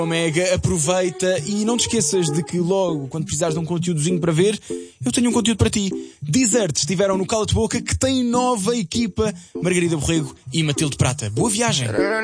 Omega, aproveita e não te esqueças de que logo, quando precisares de um conteúdozinho para ver, eu tenho um conteúdo para ti. Desert estiveram no Cala-te Boca, que tem nova equipa, Margarida Borrego e Matilde Prata. Boa viagem!